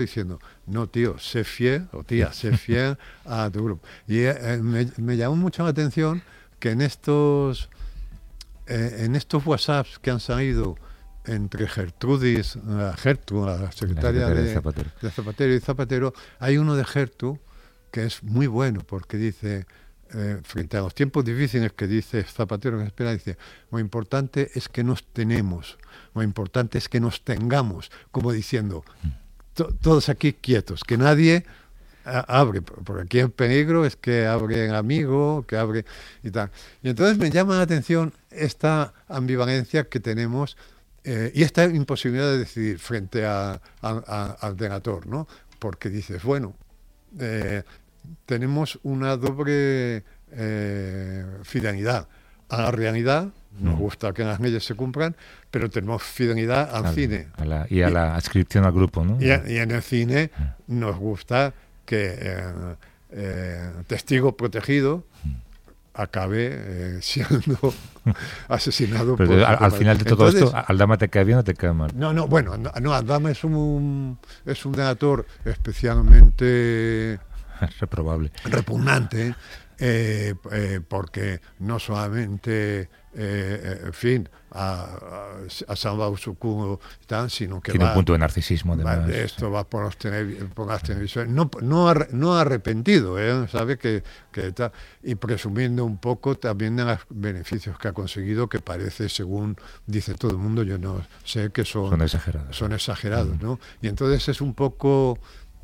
diciendo, no tío, sé fiel, o tía, sé fiel a tu grupo. Y me llamó mucho la atención que en estos WhatsApps que han salido entre Gertrudis, la secretaria de Zapatero y Zapatero, hay uno de Gertrude que es muy bueno, porque dice, frente a los tiempos difíciles que dice Zapatero, que espera, dice, lo importante es que nos tenemos, lo importante es que nos tengamos, como diciendo, todos aquí quietos, que nadie abre, porque aquí el peligro es que abre el amigo, que abre y tal. Y entonces me llama la atención esta ambivalencia que tenemos y esta imposibilidad de decidir frente al delator, ¿no? Porque dices, bueno, tenemos una doble fidelidad a la realidad, nos gusta que las leyes se cumplan, pero tenemos fidelidad al cine. A la adscripción al grupo, ¿no? Y en el cine nos gusta que testigo protegido acabe siendo asesinado. Pero al final de todo esto, ¿Aldama te cae bien o te cae mal? No, bueno, Aldama es un delator especialmente repugnante, porque no solamente en fin, ha salvado su culo y tal, sino que tiene un punto de narcisismo, además. Esto va por las televisiones, no arrepentido, sabe que está, y presumiendo un poco también de los beneficios que ha conseguido, que parece, según dice todo el mundo, yo no sé, que son exagerados, ¿no? Y entonces es un poco...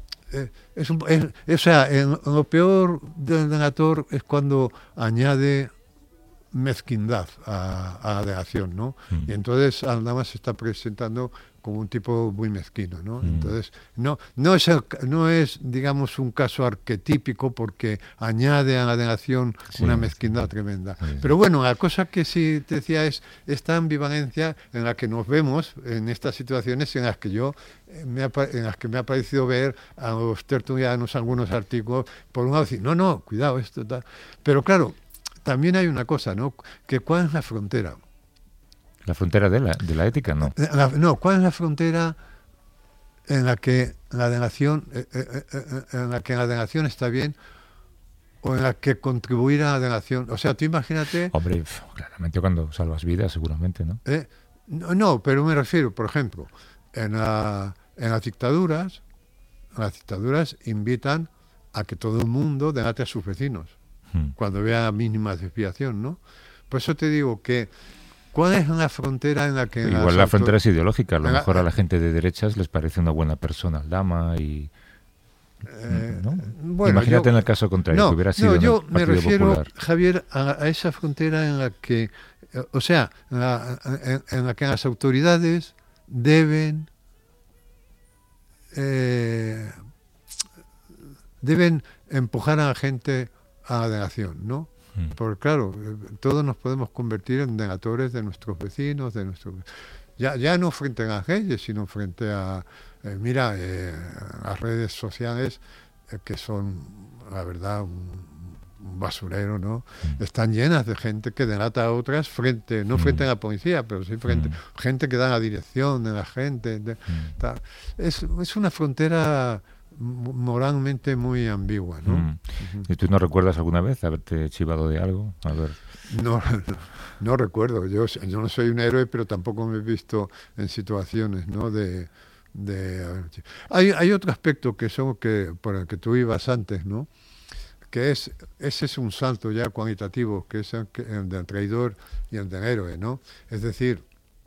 o sea, lo peor del delator es cuando añade mezquindad a la delación, ¿no? Y entonces Aldama se está presentando como un tipo muy mezquino, ¿no? Entonces no es digamos un caso arquetípico, porque añade a la delación una mezquindad tremenda. Pero bueno, la cosa que sí te decía es esta ambivalencia en la que nos vemos en estas situaciones en las que me ha parecido ver a los tertulianos algunos artículos, por un lado decir, no, cuidado, esto tal. Pero claro, también hay una cosa, ¿no? Que ¿cuál es la frontera? ¿La frontera de la ética? No. ¿Cuál es la frontera en la que la delación está bien o en la que contribuir a la delación? O sea, tú imagínate... Hombre, claramente cuando salvas vidas, seguramente, ¿no? No, pero me refiero, por ejemplo, en las dictaduras invitan a que todo el mundo delate a sus vecinos cuando vea mínima desviación, ¿no? Por eso te digo que ¿cuál es la frontera en la que... Igual la frontera es ideológica. A lo mejor a la gente de derechas les parece una buena persona Aldama y... ¿no? Bueno, imagínate en el caso contrario, que hubiera sido yo en el Partido me refiero, Popular. Javier, a esa frontera en la que... O sea, en la que las autoridades deben empujar a la gente a la delación, ¿no? Porque claro, todos nos podemos convertir en delatores de nuestros vecinos, ya no frente a las leyes, sino frente a las redes sociales, que son, la verdad, un basurero, ¿no? Están llenas de gente que delata a otras no frente a la policía, pero sí gente que da la dirección de la gente. Es una frontera moralmente muy ambigua, ¿no? ¿Y tú no recuerdas alguna vez haberte chivado de algo? A ver. No recuerdo. Yo no soy un héroe, pero tampoco me he visto en situaciones, ¿no? Hay otro aspecto por el que tú ibas antes, ¿no? Que ese es un salto ya cuantitativo, que es el del traidor y el del héroe, ¿no? Es decir,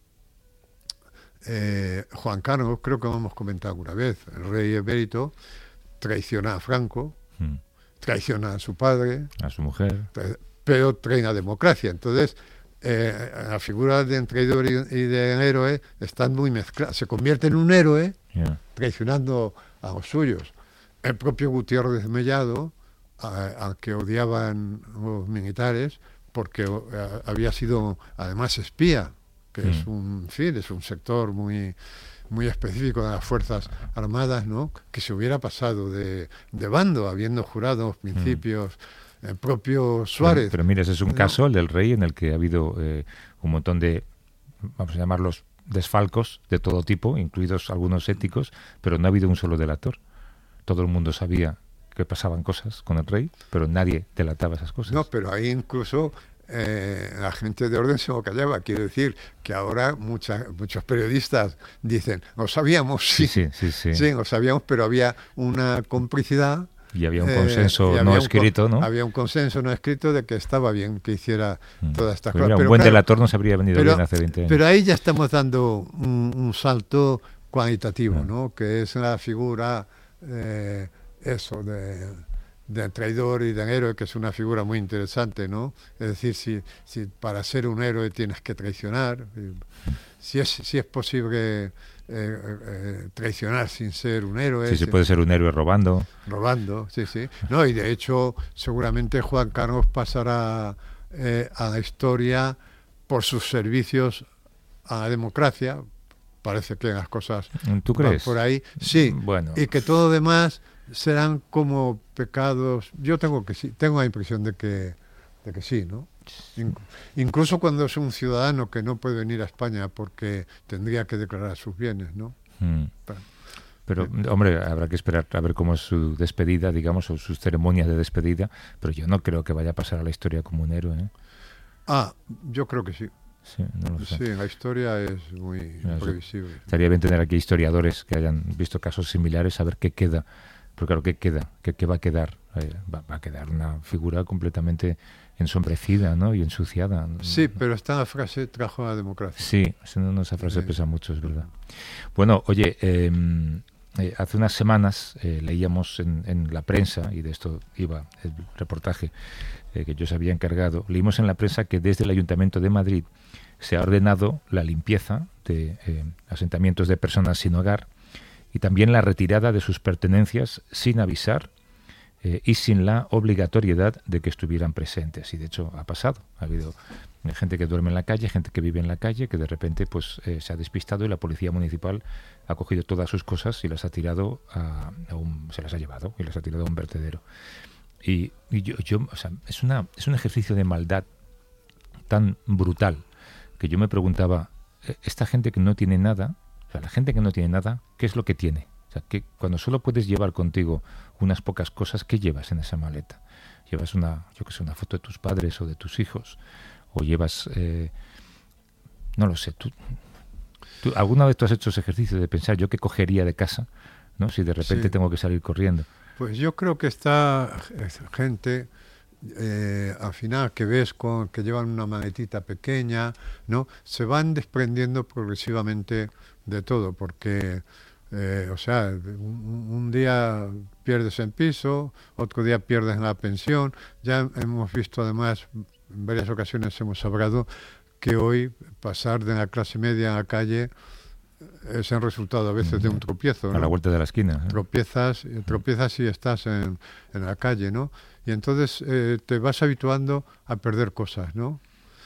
Juan Carlos, creo que lo hemos comentado alguna vez, el rey emérito traiciona a Franco, traiciona a su padre, a su mujer, pero trae la democracia. Entonces, la figura del traidor y del héroe están muy mezcladas. Se convierte en un héroe traicionando a los suyos. El propio Gutiérrez de Mellado, al que odiaban los militares, porque había sido además espía, que es un sector muy específico de las Fuerzas Armadas, ¿no? Que se hubiera pasado de bando, habiendo jurado los principios. El propio Suárez. Pero mira, ese es un caso, el del rey, en el que ha habido un montón de, vamos a llamarlos desfalcos de todo tipo, incluidos algunos éticos, pero no ha habido un solo delator. Todo el mundo sabía que pasaban cosas con el rey, pero nadie delataba esas cosas. No, pero ahí incluso la gente de orden se lo callaba. Quiero decir que ahora muchos periodistas dicen, lo sabíamos, sí, lo sabíamos, pero había una complicidad. Y había un consenso no escrito, ¿no? Había un consenso no escrito de que estaba bien que hiciera todas estas cosas. Pero un buen delator nos habría venido bien hace 20 años. Pero ahí ya estamos dando un salto cuantitativo, ¿no? Que es la figura, de traidor y de héroe, que es una figura muy interesante, ¿no? Es decir, si para ser un héroe tienes que traicionar, si es posible traicionar sin ser un héroe. Sí, se puede ser un héroe robando. Robando, sí. No, y de hecho, seguramente Juan Carlos pasará a la historia por sus servicios a la democracia. Parece que las cosas ¿Tú crees? Van por ahí. Sí, bueno. Y que todo lo demás serán como pecados. Yo tengo la impresión de que sí, ¿no? Incluso cuando es un ciudadano que no puede venir a España porque tendría que declarar sus bienes, ¿no? Pero, hombre, habrá que esperar a ver cómo es su despedida, digamos, o sus ceremonias de despedida, pero yo no creo que vaya a pasar a la historia como un héroe, ¿eh? Yo creo que sí. Sí, no lo sé. Sí, la historia es muy previsible. Estaría bien tener aquí historiadores que hayan visto casos similares, a ver qué queda. Pero claro, ¿qué queda? ¿Qué va a quedar? Va a quedar una figura completamente ensombrecida, ¿no? Y ensuciada. Sí, pero esta frase trajo a la democracia. Sí, esa frase pesa mucho, es verdad. Bueno, oye, hace unas semanas leíamos en la prensa, y de esto iba el reportaje que yo os había encargado, leímos en la prensa que desde el Ayuntamiento de Madrid se ha ordenado la limpieza de asentamientos de personas sin hogar y también la retirada de sus pertenencias sin avisar y sin la obligatoriedad de que estuvieran presentes. Y de hecho ha pasado. Ha habido gente que duerme en la calle, gente que vive en la calle, que de repente pues se ha despistado y la policía municipal ha cogido todas sus cosas y las ha tirado se las ha llevado y las ha tirado a un vertedero. Y yo o sea, es un ejercicio de maldad tan brutal que yo me preguntaba, esta gente que no tiene nada, o sea, la gente que no tiene nada, ¿qué es lo que tiene? O sea, que cuando solo puedes llevar contigo unas pocas cosas, ¿qué llevas en esa maleta? ¿Llevas una foto de tus padres o de tus hijos? ¿O llevas, no lo sé, ¿tú alguna vez tú has hecho ese ejercicio de pensar yo qué cogería de casa, ¿no? Si de repente tengo que salir corriendo. Pues yo creo que esta gente, al final, que ves que llevan una maletita pequeña, ¿no? Se van desprendiendo progresivamente de todo, porque, un día pierdes en piso, otro día pierdes en la pensión. Ya hemos visto, además, en varias ocasiones hemos hablado que hoy pasar de la clase media a la calle es el resultado a veces de un tropiezo, ¿no? A la vuelta de la esquina. Tropiezas y estás en la calle, ¿no? Y entonces te vas habituando a perder cosas, ¿no?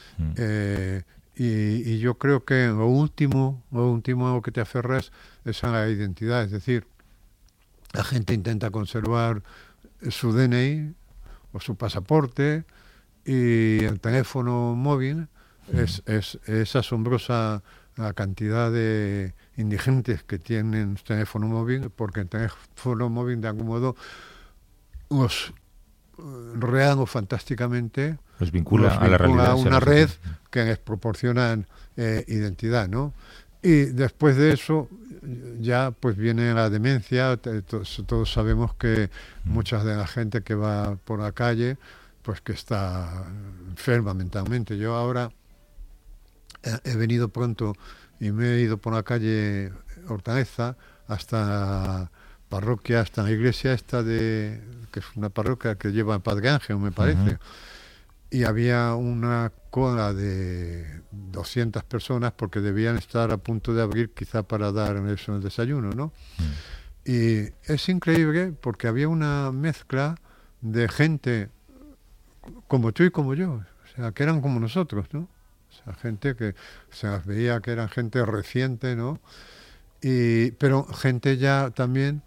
Y yo creo que lo último a lo que te aferras es a la identidad. Es decir, la gente intenta conservar su DNI o su pasaporte, y el teléfono móvil. Es asombrosa la cantidad de indigentes que tienen teléfono móvil, porque el teléfono móvil de algún modo los real fantásticamente los vincula a la realidad, a una red que les proporciona identidad, ¿no? Y después de eso ya pues viene la demencia. Todos sabemos que mucha de la gente que va por la calle pues que está enferma mentalmente. Yo ahora he venido pronto y me he ido por la calle Hortaleza hasta la parroquia, hasta la iglesia esta que es una parroquia que lleva a Padre Ángel, me parece. Y había una cola de 200 personas porque debían estar a punto de abrir, quizá para dar eso el desayuno, ¿no? Y es increíble porque había una mezcla de gente como tú y como yo, o sea, que eran como nosotros, ¿no? O sea, gente que se las veía que eran gente reciente, ¿no? Pero gente ya también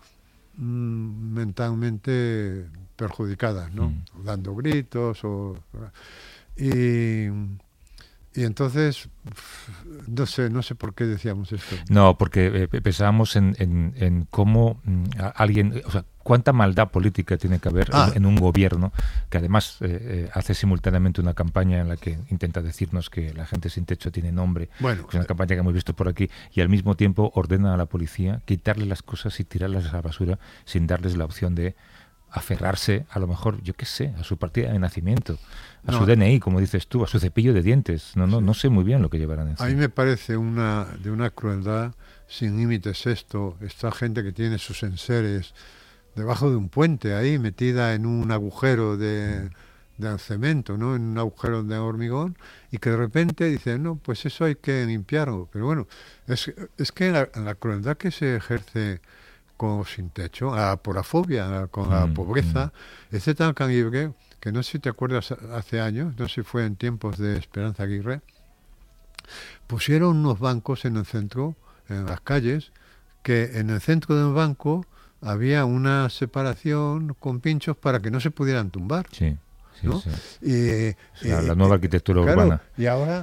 mentalmente perjudicadas, ¿no? Dando gritos y Y entonces, no sé por qué decíamos esto. No, porque pensábamos en cómo alguien, o sea, cuánta maldad política tiene que haber en un gobierno que además hace simultáneamente una campaña en la que intenta decirnos que la gente sin techo tiene nombre, bueno, que es una campaña que hemos visto por aquí, y al mismo tiempo ordena a la policía quitarle las cosas y tirarlas a la basura sin darles la opción de aferrarse, a lo mejor, yo qué sé, a su partida de nacimiento, a su DNI, como dices tú, a su cepillo de dientes. No sé muy bien lo que llevarán encima. A mí me parece de una crueldad sin límites esto. Esta gente que tiene sus enseres debajo de un puente, ahí metida en un agujero de cemento, ¿no? En un agujero de hormigón, y que de repente dicen, no, pues eso hay que limpiarlo. Pero bueno, es que la crueldad que se ejerce con sin techo, la porafobia, con la pobreza, es de tal calibre que no sé si te acuerdas, hace años, no sé si fue en tiempos de Esperanza Aguirre, pusieron unos bancos en el centro, en las calles, que en el centro del banco había una separación con pinchos para que no se pudieran tumbar. Sí, ¿no? Sí. La nueva arquitectura urbana. Y ahora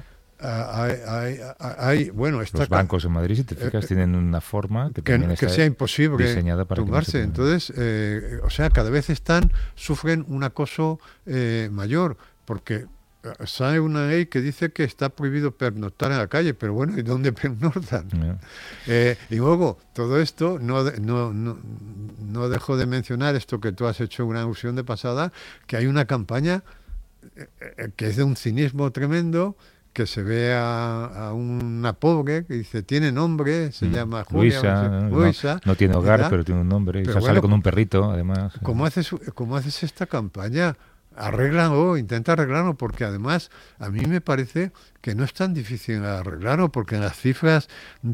bueno, los bancos en Madrid, si te fijas, tienen una forma que sea imposible diseñada para tumbarse. Entonces, o sea, cada vez sufren un acoso mayor, porque sale una ley que dice que está prohibido pernoctar en la calle, pero bueno, ¿y dónde pernoctan? Y luego, todo esto, no dejo de mencionar esto que tú has hecho una alusión de pasada, que hay una campaña que es de un cinismo tremendo, que se ve a una pobre que dice, tiene nombre, se llama Julia, Luisa, no tiene hogar, ¿verdad? Pero tiene un nombre, y sale con un perrito, además. ¿Cómo haces esta campaña? Arréglalo, intenta arreglarlo, porque además a mí me parece que no es tan difícil arreglarlo, porque en las cifras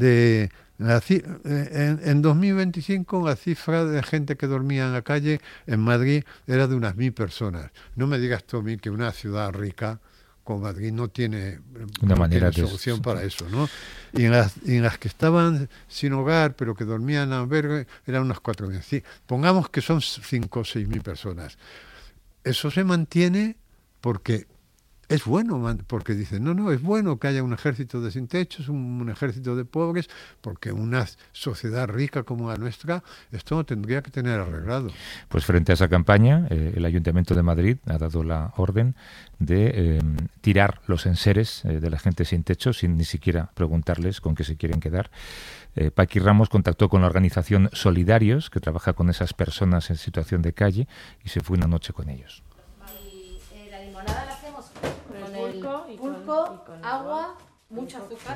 en 2025 la cifra de gente que dormía en la calle en Madrid era de unas 1.000 personas. No me digas tú a mí que una ciudad rica como Madrid no tiene solución para eso, ¿no? Y en las que estaban sin hogar, pero que dormían en albergue, eran unas 4.000. Sí, pongamos que son 5 o 6.000 personas. Eso se mantiene porque es bueno, porque dicen, no, es bueno que haya un ejército de sin techos, un ejército de pobres, porque una sociedad rica como la nuestra, esto lo tendría que tener arreglado. Pues frente a esa campaña, el Ayuntamiento de Madrid ha dado la orden de tirar los enseres de la gente sin techo, sin ni siquiera preguntarles con qué se quieren quedar. Paqui Ramos contactó con la organización Solidarios, que trabaja con esas personas en situación de calle, y se fue una noche con ellos. Y la limonada la hacemos con el pulco, agua, mucho azúcar.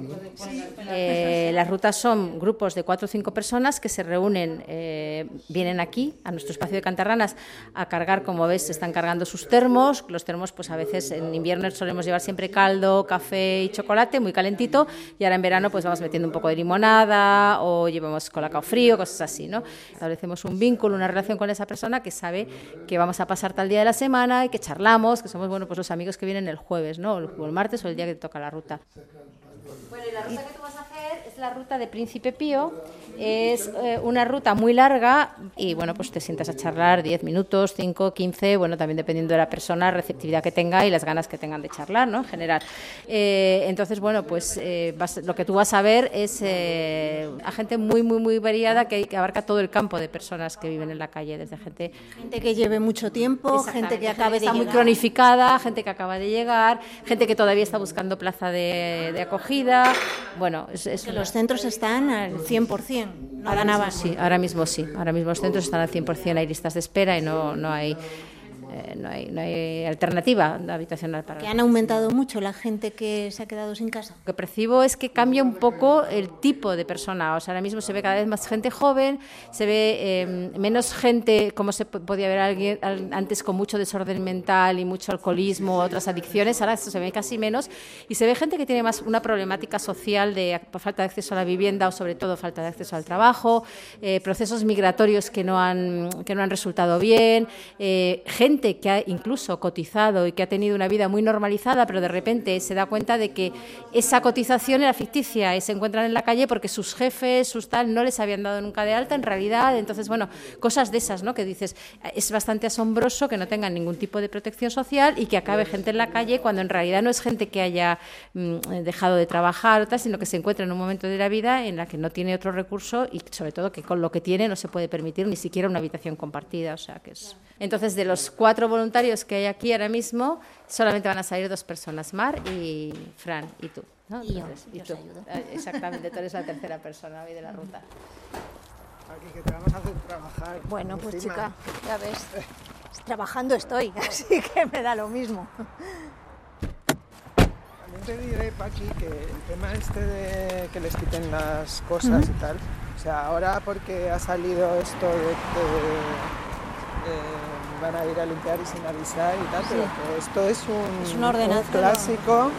Las rutas son grupos de 4 o 5 personas que se reúnen, vienen aquí a nuestro espacio de Cantarranas a cargar, como ves, se están cargando sus termos. Los termos, pues a veces en invierno solemos llevar siempre caldo, café y chocolate, muy calentito, y ahora en verano pues vamos metiendo un poco de limonada o llevamos colacao frío, cosas así, ¿no? Establecemos un vínculo, una relación con esa persona que sabe que vamos a pasar tal día de la semana y que charlamos, que somos, bueno, pues los amigos que vienen el jueves, ¿no? O el martes o el día que te toca la ruta. Bueno, y la ruta que tú vas a hacer es la ruta de Príncipe Pío. Es una ruta muy larga y, bueno, pues te sientas a charlar 10 minutos, 5, 15, bueno, también dependiendo de la persona, receptividad que tenga y las ganas que tengan de charlar, ¿no? En general. Entonces, bueno, pues lo que tú vas a ver es a gente muy, muy, muy variada que abarca todo el campo de personas que viven en la calle, desde gente que lleve mucho tiempo, gente que acabe de llegar. Está muy cronificada, gente que acaba de llegar, gente que todavía está buscando plaza de acogida. Bueno, los centros están al 100%. Ahora mismo los centros están al 100%, hay listas de espera y no hay alternativa habitacional para. ¿Que han aumentado mucho la gente que se ha quedado sin casa? Lo que percibo es que cambia un poco el tipo de persona. O sea, ahora mismo se ve cada vez más gente joven, se ve menos gente como se podía ver alguien antes con mucho desorden mental y mucho alcoholismo, otras adicciones. Ahora se ve casi menos y se ve gente que tiene más una problemática social de falta de acceso a la vivienda o sobre todo falta de acceso al trabajo, procesos migratorios que no han resultado bien, gente gente que ha incluso cotizado y que ha tenido una vida muy normalizada, pero de repente se da cuenta de que esa cotización era ficticia y se encuentran en la calle porque sus jefes, sus tal, no les habían dado nunca de alta en realidad. Entonces, bueno, cosas de esas, ¿no? Que dices, es bastante asombroso que no tengan ningún tipo de protección social y que acabe gente en la calle cuando en realidad no es gente que haya dejado de trabajar o tal, sino que se encuentra en un momento de la vida en la que no tiene otro recurso y sobre todo que con lo que tiene no se puede permitir ni siquiera una habitación compartida, o sea que es... Entonces, de los 4 voluntarios que hay aquí ahora mismo, solamente van a salir 2 personas, Mar y Fran, y tú, ¿no? Y entonces, yo tú. os ayudo. Exactamente, tú eres la tercera persona hoy de la ruta. Aquí que te vamos a hacer trabajar. Bueno, pues encima. chica, ya ves, trabajando estoy, así que me da lo mismo. También te diré, Paqui, que el tema este de que les quiten las cosas y tal, o sea, ahora porque ha salido esto de que van a ir a limpiar y sin avisar y tal, pero que esto es una ordenanza, un clásico,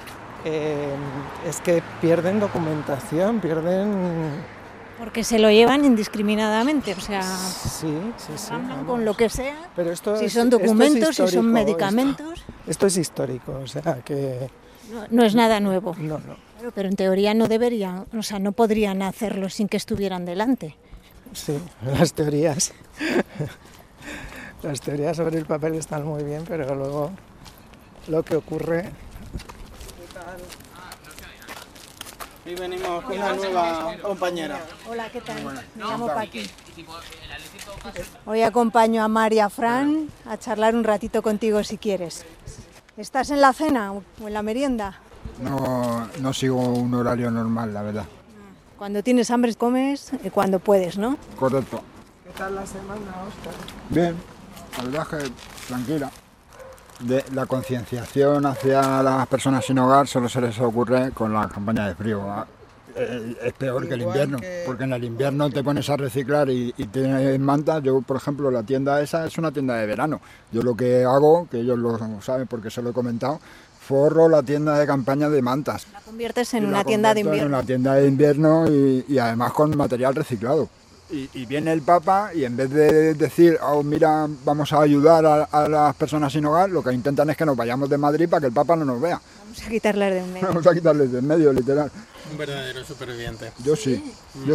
es que pierden documentación, Porque se lo llevan indiscriminadamente, o sea, Sí, hablan vamos. con lo que sea, Pero esto si es- son esto es documentos, si son histórico, medicamentos, Esto es histórico, o sea que no es nada nuevo. no. Claro, pero en teoría no deberían, o sea, no podrían hacerlo sin que estuvieran delante. Sí, las teorías. Las teorías sobre el papel están muy bien, pero luego lo que ocurre... Y venimos con una nueva compañera. Hola, ¿qué tal? Me llamo Paqui. Hoy acompaño a Mar y a Fran a charlar un ratito contigo si quieres. ¿Estás en la cena o en la merienda? No sigo un horario normal, la verdad. Cuando tienes hambre comes y cuando puedes, ¿no? Correcto. ¿Qué tal la semana, Óscar? Bien, la verdad es que tranquila. De la concienciación hacia las personas sin hogar solo se les ocurre con la campaña de frío. Es peor que el Igual invierno, que- porque en el invierno te pones a reciclar y tienes mantas. Yo, por ejemplo, la tienda esa es una tienda de verano. Yo lo que hago, que ellos lo saben porque se lo he comentado, forro la tienda de campaña de mantas. La conviertes en Y la una tienda de convierto invierno. En una tienda de invierno y además con material reciclado. Y viene el Papa y en vez de decir, oh, mira, vamos a ayudar a las personas sin hogar, lo que intentan es que nos vayamos de Madrid para que el Papa no nos vea. Vamos a quitarlas de en medio. Vamos a quitarles de en medio, literal. Un verdadero superviviente. Yo sí.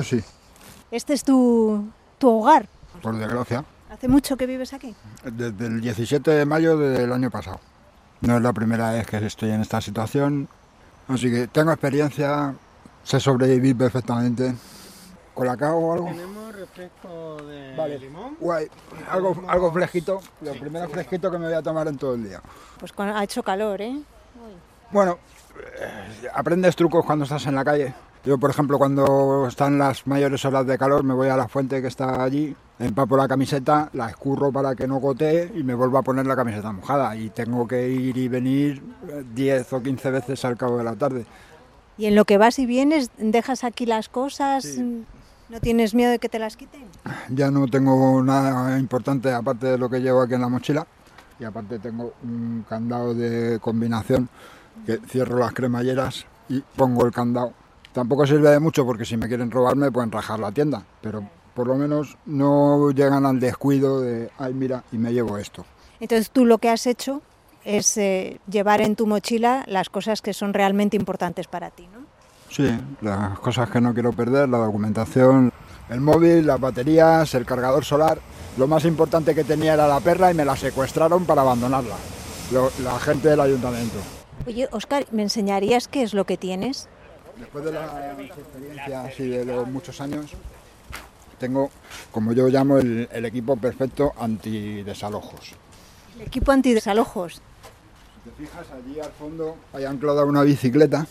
Este es tu hogar. Por desgracia. ¿Hace mucho que vives aquí? Desde el 17 de mayo del año pasado. No es la primera vez que estoy en esta situación, así que tengo experiencia, sé sobrevivir perfectamente. ¿Colacao o algo? Tenemos refresco de Vale. limón. Guay, algo fresquito, lo primero fresquito que me voy a tomar en todo el día. Pues ha hecho calor, ¿eh? Bueno, aprendes trucos cuando estás en la calle. Yo, por ejemplo, cuando están las mayores horas de calor, me voy a la fuente que está allí, empapo la camiseta, la escurro para que no gotee y me vuelvo a poner la camiseta mojada. Y tengo que ir y venir 10 o 15 veces al cabo de la tarde. Y en lo que vas y vienes, dejas aquí las cosas, Sí. ¿no tienes miedo de que te las quiten? Ya no tengo nada importante aparte de lo que llevo aquí en la mochila. Y aparte tengo un candado de combinación que cierro las cremalleras y pongo el candado. Tampoco sirve de mucho porque si me quieren robar me pueden rajar la tienda, pero por lo menos no llegan al descuido de, ay mira, y me llevo esto. Entonces tú lo que has hecho es llevar en tu mochila las cosas que son realmente importantes para ti, ¿no? Sí, las cosas que no quiero perder, la documentación, el móvil, las baterías, el cargador solar. Lo más importante que tenía era la perra y me la secuestraron para abandonarla, la gente del ayuntamiento. Oye, Óscar, ¿me enseñarías qué es lo que tienes? Después de la experiencia así de los muchos años, tengo, como yo llamo, el equipo perfecto antidesalojos. El equipo antidesalojos. Si te fijas, allí al fondo hay anclada una bicicleta.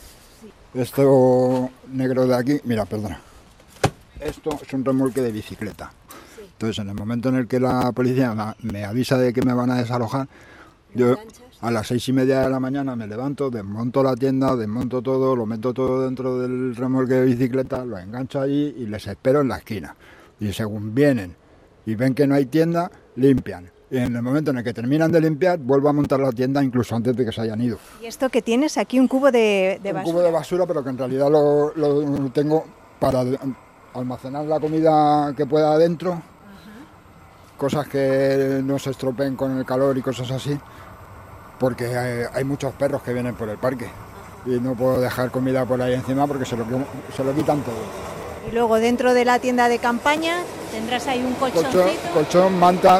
Esto negro de aquí, mira, perdona. Esto es un remolque de bicicleta. Entonces, en el momento en el que la policía me avisa de que me van a desalojar, yo a las 6:30 de la mañana me levanto, desmonto la tienda, desmonto todo, lo meto todo dentro del remolque de bicicleta, lo engancho allí y les espero en la esquina. Y según vienen y ven que no hay tienda, limpian. Y en el momento en el que terminan de limpiar, vuelvo a montar la tienda incluso antes de que se hayan ido. ¿Y esto que tienes aquí? Un cubo de Un basura. cubo de basura, pero que en realidad lo tengo para almacenar la comida que pueda adentro. cosas que no se estropeen con el calor y cosas así, porque hay muchos perros que vienen por el parque y no puedo dejar comida por ahí encima porque se lo quitan todo. Y luego dentro de la tienda de campaña tendrás ahí un colchoncito. Colchón,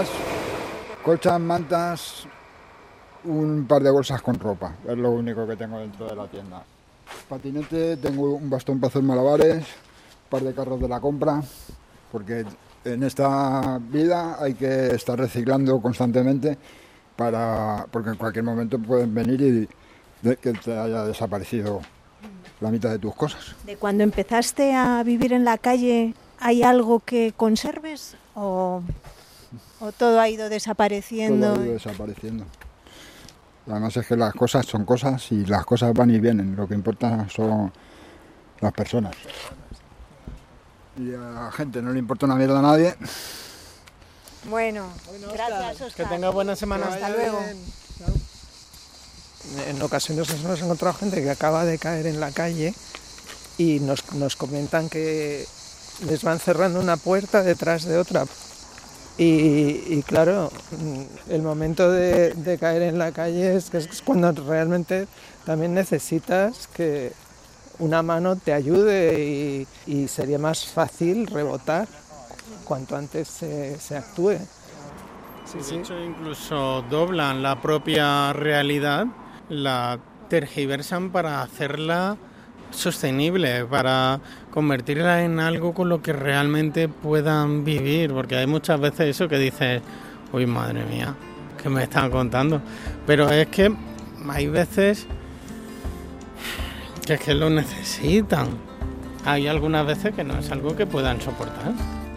mantas, un par de bolsas con ropa, es lo único que tengo dentro de la tienda. Patinete, tengo un bastón para hacer malabares, un par de carros de la compra, porque en esta vida hay que estar reciclando constantemente porque en cualquier momento pueden venir y que te haya desaparecido la mitad de tus cosas. ¿De cuando empezaste a vivir en la calle hay algo que conserves o todo ha ido desapareciendo? Todo ha ido desapareciendo. Además es que las cosas son cosas y las cosas van y vienen. Lo que importa son las personas. Y a la gente no le importa una mierda a nadie. Bueno, gracias, Oscar. Que tenga buena semana. Hasta luego. En ocasiones nos hemos encontrado gente que acaba de caer en la calle y nos comentan que les van cerrando una puerta detrás de otra. Y claro, el momento de caer en la calle es cuando realmente también necesitas que una mano te ayude y sería más fácil rebotar cuanto antes se actúe. De hecho, incluso doblan la propia realidad, la tergiversan para hacerla sostenible, para convertirla en algo con lo que realmente puedan vivir, porque hay muchas veces eso que dices, uy, madre mía, ¿qué me están contando? Pero es que hay veces que es que lo necesitan. Hay algunas veces que no es algo que puedan soportar.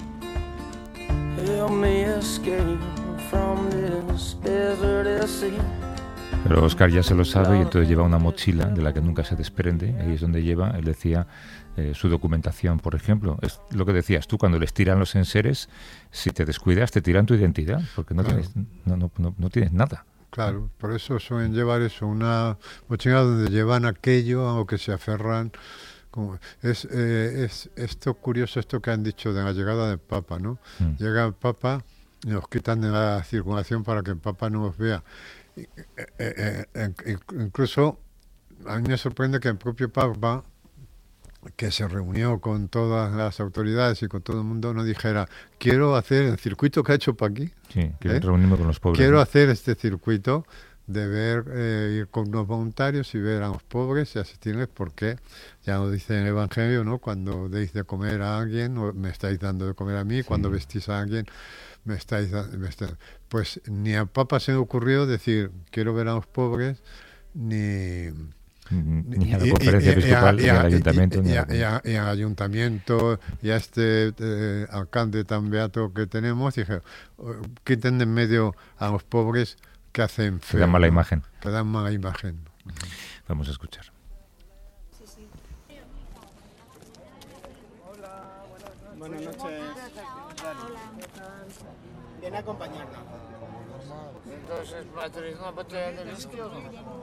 Pero Oscar ya se lo sabe y entonces lleva una mochila de la que nunca se desprende. Ahí es donde lleva, él decía, su documentación, por ejemplo. Es lo que decías tú, cuando les tiran los enseres, si te descuidas te tiran tu identidad, porque no, claro, no tienes nada. Claro, por eso suelen llevar eso, una mochila donde llevan aquello a lo que se aferran. Es esto curioso, esto que han dicho de la llegada del Papa, ¿no? Llega el Papa y nos quitan de la circulación para que el Papa no los vea. Incluso a mí me sorprende que el propio Papa, que se reunió con todas las autoridades y con todo el mundo, no dijera, quiero hacer el circuito que ha hecho Paqui. Sí, quiero reunirme con los pobres. Quiero hacer este circuito de ver, ir con los voluntarios y ver a los pobres y asistirles, porque ya lo dice en el Evangelio, ¿no? Cuando deis de comer a alguien, o me estáis dando de comer a mí, sí. Cuando vestís a alguien, me estáis dando. Pues ni al Papa se le ocurrió decir, quiero ver a los pobres, ni a la conferencia episcopal, ni al ayuntamiento. Y al ayuntamiento, y a este alcalde tan beato que tenemos, dije, quiten de en medio a los pobres que hacen feo. Que dan mala imagen. Que dan mala imagen. Vamos a escuchar. Hola, buenas noches. Viene a acompañarnos. Entonces, ¿traes una botella de whisky o no?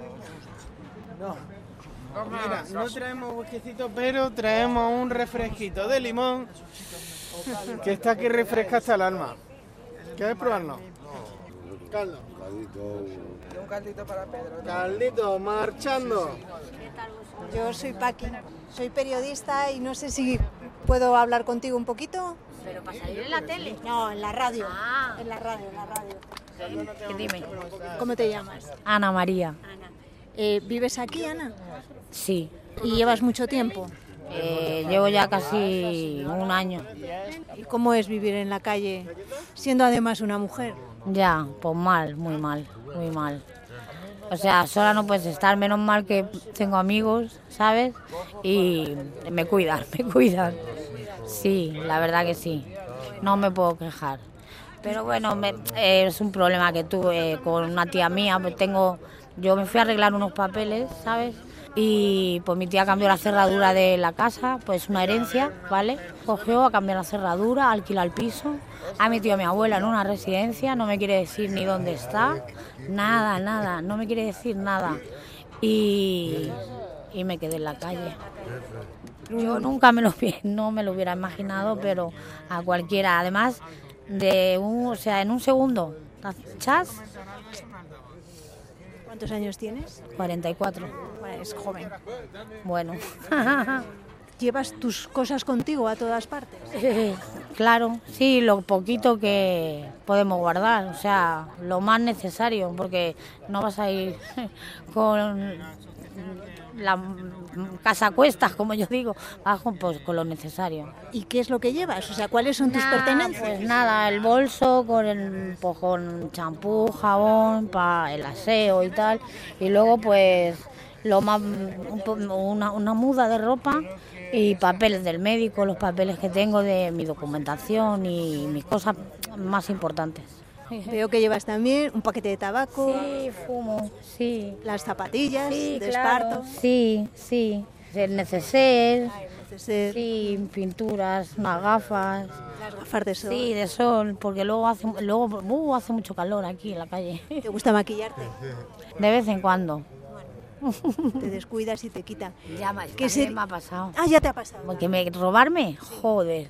No. Mira, no traemos whiskycito, pero traemos un refresquito de limón que está aquí, refresca hasta el alma. ¿Quieres probarlo? Caldo. Un caldito para Pedro. Caldito, marchando. Yo soy Paqui, soy periodista y no sé si puedo hablar contigo un poquito. ¿Pero para salir en la tele? No, en la radio. Ah. En la radio. Dime. ¿Cómo te llamas? Ana María. Ana. ¿Vives aquí, Ana? Sí. ¿Y llevas mucho tiempo? Llevo ya casi un año. ¿Y cómo es vivir en la calle siendo además una mujer? Ya, pues mal, muy mal. O sea, sola no puedes estar, menos mal que tengo amigos, ¿sabes? Y me cuidan. Sí, la verdad que sí. No me puedo quejar. Pero bueno, es un problema que tuve con una tía mía. Yo me fui a arreglar unos papeles, ¿sabes? Y pues mi tía cambió la cerradura de la casa, pues una herencia, ¿vale? Cogió a cambiar la cerradura, alquila el piso, ha metido a mi abuela en una residencia, no me quiere decir ni dónde está, nada, no me quiere decir nada. Y me quedé en la calle. Yo nunca no me lo hubiera imaginado, pero a cualquiera. Además, O sea, en un segundo. ¿Chas? ¿Cuántos años tienes? 44. Bueno, es joven. Bueno. ¿Llevas tus cosas contigo a todas partes? Claro, sí, lo poquito que podemos guardar, o sea, lo más necesario, porque no vas a ir con la casa a cuestas, como yo digo, bajo pues con lo necesario. ¿Y qué es lo que llevas? O sea, ¿cuáles son tus pertenencias? Pues nada, el bolso con champú, jabón, para el aseo y tal, y luego pues lo más una muda de ropa y papeles del médico, los papeles que tengo de mi documentación y mis cosas más importantes. Veo que llevas también un paquete de tabaco. Sí, fumo, sí. Las zapatillas de claro. esparto. Sí, el neceser, sí, pinturas, unas gafas. Las gafas de sol. Sí, de sol, porque luego hace mucho calor aquí en la calle. ¿Te gusta maquillarte? De vez en cuando. Te descuidas y te quitan. Ya me ha pasado. Ah, ya te ha pasado. Porque robarme, joder.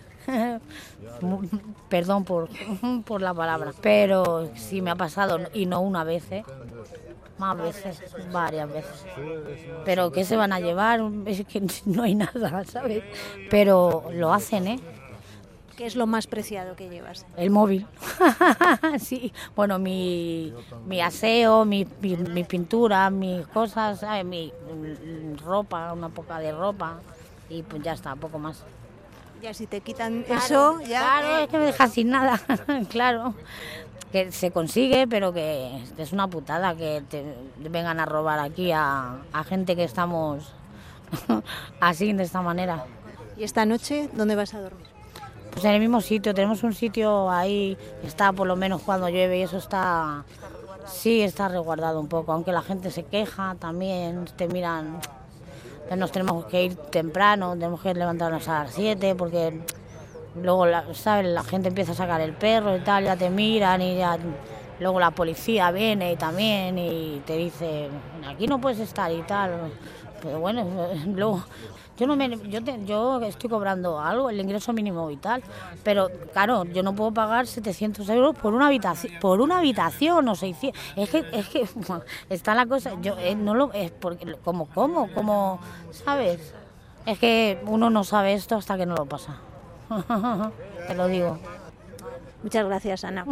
Perdón por la palabra, pero sí me ha pasado, y no una vez, más veces, varias veces. Pero ¿qué se van a llevar? Es que no hay nada, ¿sabes? Pero lo hacen, ¿Qué es lo más preciado que llevas? El móvil. Sí, bueno, mi aseo, mi pintura, mis cosas, ¿sabes? Mi ropa, una poca de ropa, y pues ya está, poco más. Ya si te quitan eso, ya... Claro, es que me dejas sin nada, claro. Que se consigue, pero que es una putada que te vengan a robar aquí a gente que estamos así, de esta manera. ¿Y esta noche dónde vas a dormir? Pues en el mismo sitio, tenemos un sitio ahí, está por lo menos cuando llueve y eso está... Sí, está resguardado un poco, aunque la gente se queja también, te miran... Nos tenemos que ir temprano, tenemos que levantarnos a las 7 porque luego, ¿sabes? La gente empieza a sacar el perro y tal, ya te miran y ya... Luego la policía viene y también y te dice, aquí no puedes estar y tal. Pero bueno, luego... Yo estoy cobrando algo, el ingreso mínimo vital, pero claro, yo no puedo pagar 700 euros por una habitación o 600. Es que está la cosa, yo no lo es porque como, ¿sabes? Es que uno no sabe esto hasta que no lo pasa. Te lo digo. Muchas gracias, Ana.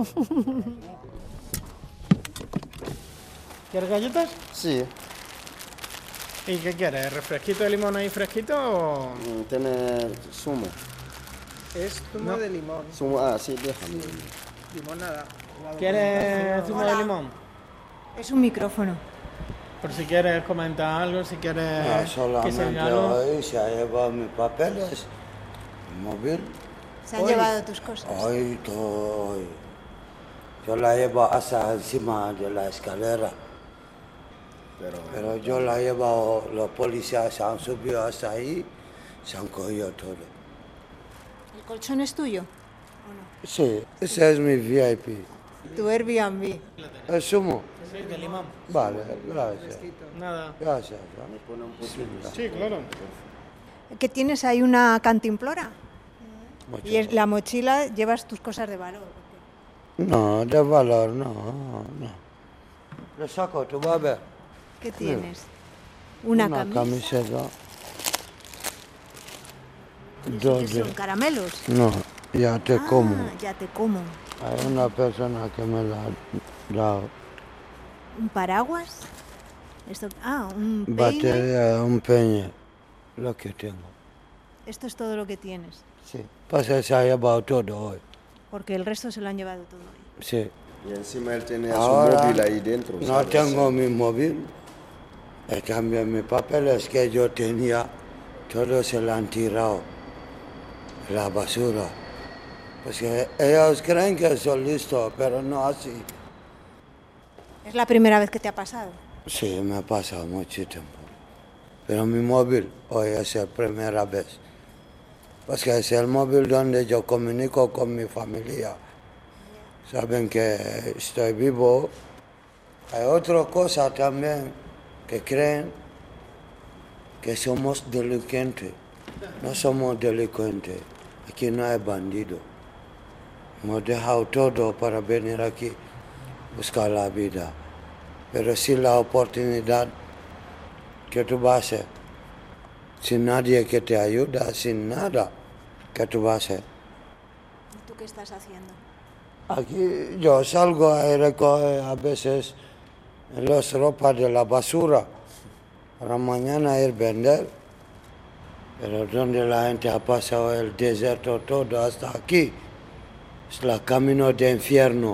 ¿Quieres galletas? Sí. ¿Y qué quieres? ¿Refresquito de limón ahí fresquito o...? Tiene zumo. Es zumo de limón. Zumo, sí, déjame. Limonada. ¿Quieres zumo de limón? Es un micrófono. Por si quieres comentar algo, si quieres... No, solamente hoy se ha llevado mis papeles, mi móvil. ¿Se han llevado tus cosas? Hoy todo. Yo la llevo hasta encima de la escalera. Pero yo la he llevado, los policías se han subido hasta ahí, se han cogido todo. ¿El colchón es tuyo? ¿O no? Sí, ese es mi VIP. Tu Airbnb. ¿El zumo? Sí, de limón. Vale, gracias. Nada. Gracias. Sí, claro. ¿Qué tienes ahí, una cantimplora? Mucho. Y en la mochila llevas tus cosas de valor. No, de valor no. Lo saco, tú vas a ver. ¿Qué tienes? Una camiseta. ¿Qué son caramelos? No, ya te como. Ya te como. Hay una persona que me la ha dado. ¿Un paraguas? Un peine. Batería, un peine, lo que tengo. Esto es todo lo que tienes. Sí. Pasa, se ha llevado todo hoy. Porque el resto se lo han llevado todo hoy. Sí. Y encima él tenía Ahora, su móvil ahí dentro. No ¿sabes? tengo mi móvil. En cambio, mis papeles que yo tenía, todos se lo han tirado a la basura. Pues que ellos creen que soy listo, pero no así. ¿Es la primera vez que te ha pasado? Sí, me ha pasado mucho tiempo. Pero mi móvil hoy es la primera vez. Pues que es el móvil donde yo comunico con mi familia. Saben que estoy vivo. Hay otra cosa también, que creen que somos delincuentes. No somos delincuentes. Aquí no hay bandido. Hemos dejado todo para venir aquí, buscar la vida. Pero sin la oportunidad que tú vas a hacer, sin nadie que te ayuda, sin nada que tú vas a hacer. ¿Y tú qué estás haciendo? Aquí yo salgo a recoger a veces las ropas de la basura para mañana ir a vender. Pero donde la gente ha pasado el desierto todo hasta aquí, es el camino de infierno.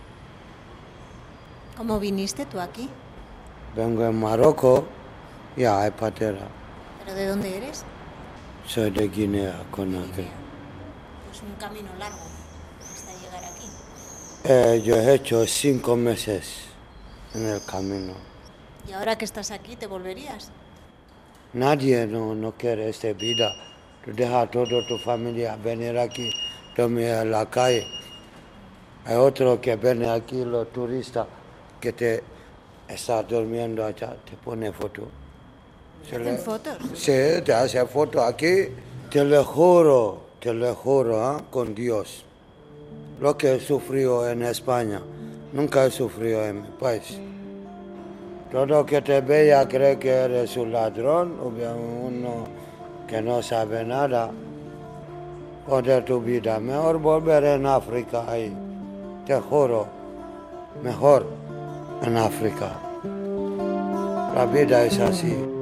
¿Cómo viniste tú aquí? Vengo en Marruecos y hay patera. ¿Pero de dónde eres? Soy de Guinea, Conakry. Pues un camino largo hasta llegar aquí. Yo he hecho 5 meses en el camino. ¿Y ahora que estás aquí, te volverías? Nadie no quiere esta vida. Tú dejas toda tu familia venir aquí, dormir en la calle. Hay otro que viene aquí, los turistas, que te está durmiendo allá, te pone foto. ¿Te hacen fotos? Sí, te hace foto aquí. Te lo juro, con Dios. Lo que he sufrido en España, nunca he sufrido en mi país. Todo que te vea cree que eres un ladrón o bien uno que no sabe nada. Joder tu vida. Mejor volver en África ahí. Te juro. Mejor en África. La vida es así.